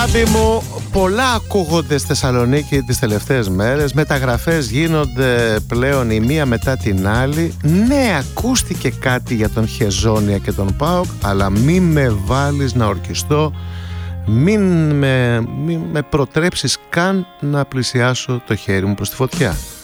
Μπάμπη μου, πολλά ακούγονται στη Θεσσαλονίκη τις τελευταίες μέρες. Μεταγραφές γίνονται πλέον η μία μετά την άλλη. Ναι, ακούστηκε κάτι για τον Χεζόνια και τον ΠΑΟΚ, αλλά μη με βάλεις να ορκιστώ, μην με προτρέψεις καν να πλησιάσω το χέρι μου προς τη φωτιά.